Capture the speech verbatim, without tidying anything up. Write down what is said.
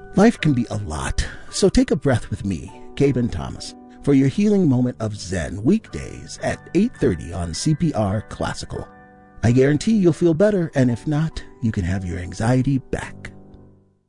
Life can be a lot, so take a breath with me, Gaben Thomas, for your healing moment of Zen weekdays at eight thirty on C P R Classical. I guarantee you'll feel better, and if not, you can have your anxiety back.